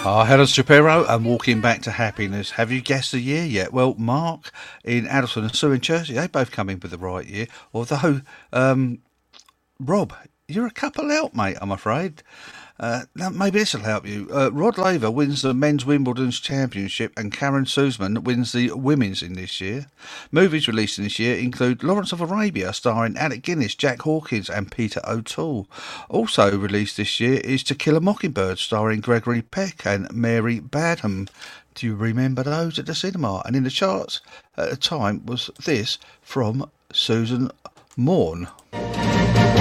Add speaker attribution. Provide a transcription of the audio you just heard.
Speaker 1: Helen Shapiro and Walking Back to Happiness. Have you guessed the year yet? Well, Mark in Addleston and Sue in Chelsea, they both come in with the right year. Although, Rob, you're a couple out, mate, I'm afraid. Now maybe this will help you. Rod Laver wins the men's Wimbledon's championship and Karen Suzman wins the women's in this year. Movies released in this year include Lawrence of Arabia starring Alec Guinness, Jack Hawkins and Peter O'Toole. Also released this year is To Kill a Mockingbird starring Gregory Peck and Mary Badham. Do you remember those at the cinema? And in the charts at the time was this from Susan Morn.